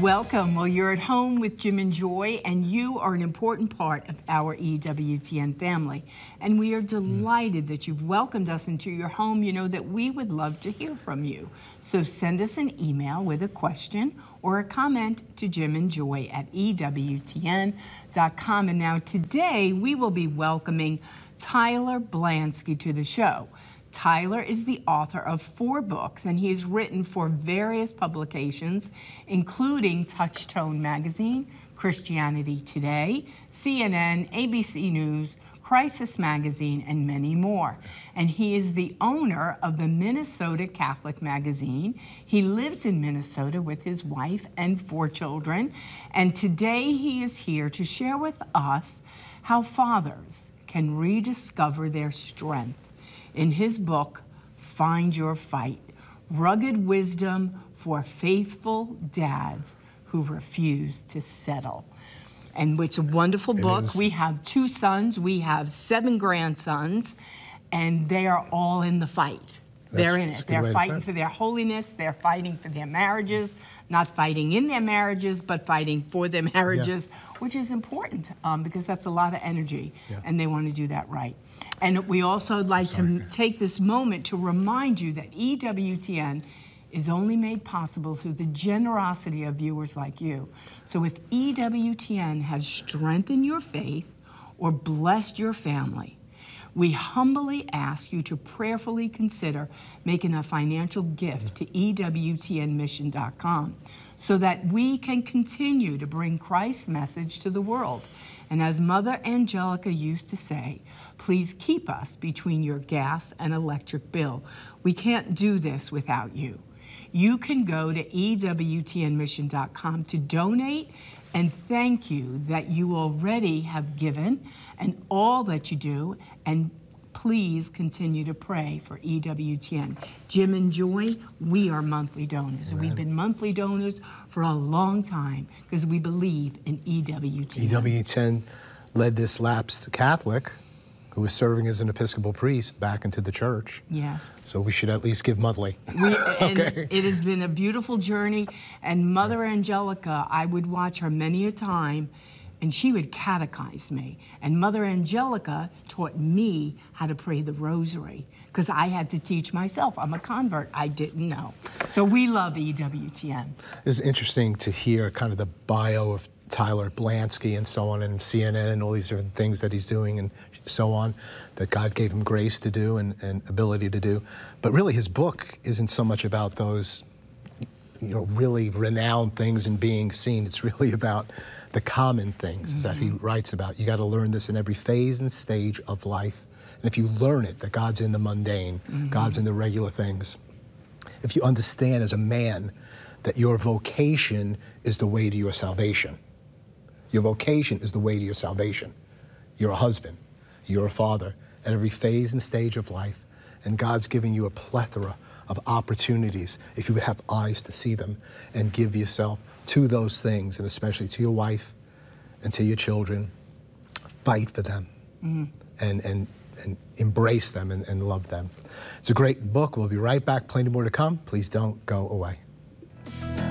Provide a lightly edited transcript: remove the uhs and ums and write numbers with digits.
Welcome. Well, you're at home with Jim and Joy, and you are an important part of our EWTN family. And we are delighted that you've welcomed us into your home. You know that we would love to hear from you. So send us an email with a question or a comment to jimandjoy@ewtn.com. And now today we will be welcoming Tyler Blansky to the show. Tyler is the author of 4 books, and he has written for various publications, including Touchstone Magazine, Christianity Today, CNN, ABC News, Crisis Magazine, and many more. And he is the owner of the Minnesota Catholic Magazine. He lives in Minnesota with his wife and 4 children. And today he is here to share with us how fathers can rediscover their strength. In his book, Find Your Fight, Rugged Wisdom for Faithful Dads Who Refuse to Settle. And it's a wonderful book. We have 2 sons, we have 7 grandsons, and they are all in the fight. They're in it. They're fighting for their holiness. They're fighting for their marriages, not fighting in their marriages, but fighting for their marriages, which is important because that's a lot of energy, and they want to do that right. And we also like to take this moment to remind you that EWTN is only made possible through the generosity of viewers like you. So if EWTN has strengthened your faith or blessed your family, we humbly ask you to prayerfully consider making a financial gift to EWTNmission.com so that we can continue to bring Christ's message to the world. And as Mother Angelica used to say, please keep us between your gas and electric bill. We can't do this without you. You can go to EWTNmission.com to donate, and thank you that you already have given and all that you do, and please continue to pray for EWTN. Jim and Joy, we are monthly donors, and we've been monthly donors for a long time because we believe in EWTN. EWTN led this lapsed Catholic who was serving as an Episcopal priest back into the church. Yes. So we should at least give monthly. It has been a beautiful journey, and Mother Angelica, I would watch her many a time, and she would catechize me. And Mother Angelica taught me how to pray the rosary, because I had to teach myself. I'm a convert. I didn't know. So we love EWTN. It was interesting to hear kind of the bio of Tyler Blansky and so on, and CNN and all these different things that he's doing and so on, that God gave him grace to do and ability to do. But really his book isn't so much about those, really renowned things and being seen. It's really about the common things that he writes about. You got to learn this in every phase and stage of life. And if you learn it, that God's in the mundane, God's in the regular things. If you understand as a man that your vocation is the way to your salvation. Your vocation is the way to your salvation. You're a husband, you're a father at every phase and stage of life, and God's giving you a plethora of opportunities if you would have eyes to see them and give yourself to those things, and especially to your wife and to your children. Fight for them and embrace them and love them. It's a great book. We'll be right back. Plenty more to come. Please don't go away.